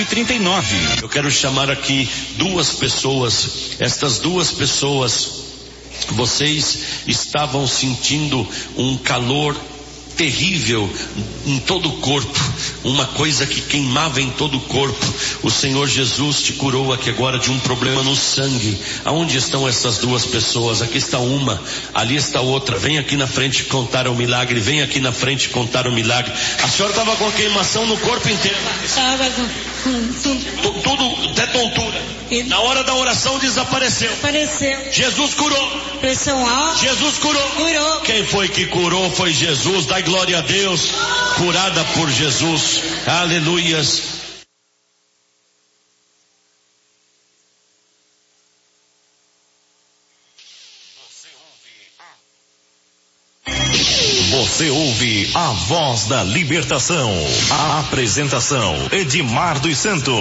39. Eu quero chamar aqui duas pessoas. Estas duas pessoas, vocês estavam sentindo um calor terrível em todo o corpo, uma coisa que queimava em todo o corpo. O Senhor Jesus te curou aqui agora de um problema no sangue. Aonde estão essas duas pessoas? Aqui está uma, ali está outra. Vem aqui na frente contar o milagre. Vem aqui na frente contar o milagre. A senhora estava com a queimação no corpo inteiro. Estava com tudo, até tontura. Na hora da oração desapareceu. Apareceu. Jesus curou. Pressão alta. Jesus curou. Curou. Quem foi que curou? Foi Jesus. Dai glória a Deus. Curada por Jesus. Aleluias. Você ouve a voz da libertação. A apresentação, Edmar dos Santos.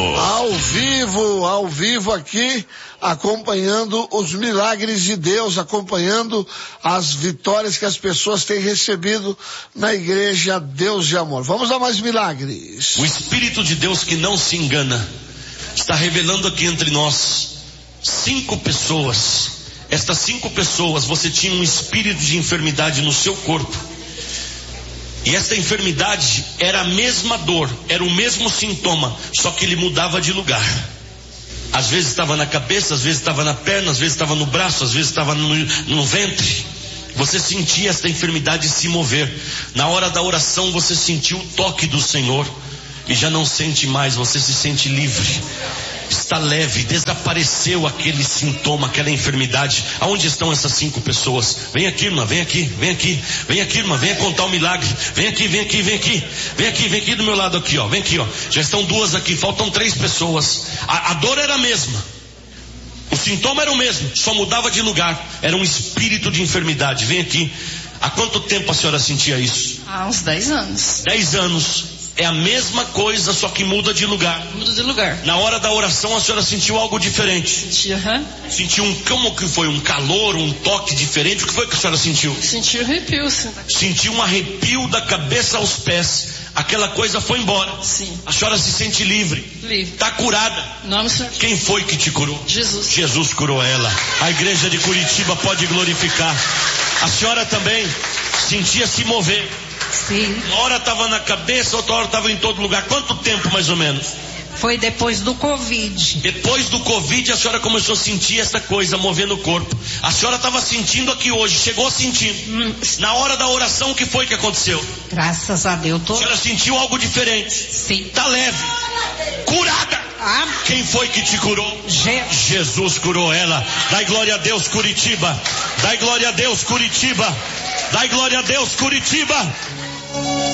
Ao vivo aqui, acompanhando os milagres de Deus, acompanhando as vitórias que as pessoas têm recebido na igreja Deus de Amor. Vamos dar mais milagres. O Espírito de Deus que não se engana está revelando aqui entre nós 5 pessoas. Estas 5 pessoas, você tinha um espírito de enfermidade no seu corpo. E esta enfermidade era a mesma dor, era o mesmo sintoma, só que ele mudava de lugar. Às vezes estava na cabeça, às vezes estava na perna, às vezes estava no braço, às vezes estava no ventre. Você sentia esta enfermidade se mover. Na hora da oração você sentiu o toque do Senhor e já não sente mais, você se sente livre. Está leve, desapareceu aquele sintoma, aquela enfermidade. Aonde estão essas 5 pessoas? Vem aqui, irmã, vem aqui, vem aqui. Vem aqui, irmã, venha contar o milagre. Vem aqui, vem aqui, vem aqui. Vem aqui do meu lado aqui, ó. Vem aqui, ó. Já estão 2 aqui, faltam 3 pessoas. A dor era a mesma. O sintoma era o mesmo, só mudava de lugar. Era um espírito de enfermidade. Vem aqui. Há quanto tempo a senhora sentia isso? Há uns 10 anos. 10 anos. É a mesma coisa, só que muda de lugar. Muda de lugar. Na hora da oração a senhora sentiu algo diferente. Senti, Sentiu como que foi? Um calor, um toque diferente? O que foi que a senhora sentiu? Senti um arrepio, sim. Sentiu um arrepio da cabeça aos pés. Aquela coisa foi embora. Sim. A senhora se sente livre. Livre. Está curada. Nome do Senhor. Quem foi que te curou? Jesus. Jesus curou ela. A igreja de Curitiba pode glorificar. A senhora também sentia se mover. Sim. Uma hora estava na cabeça, outra hora estava em todo lugar. Quanto tempo mais ou menos? Foi depois do Covid. Depois do Covid a senhora começou a sentir essa coisa movendo o corpo. A senhora estava sentindo aqui hoje, chegou a sentir. Na hora da oração, o que foi que aconteceu? Graças a Deus. A senhora sentiu algo diferente. Sim. Está leve. Curada. Quem foi que te curou? Jesus curou ela. Dai glória a Deus, Curitiba. Dai glória a Deus, Curitiba. Dai glória a Deus, Curitiba.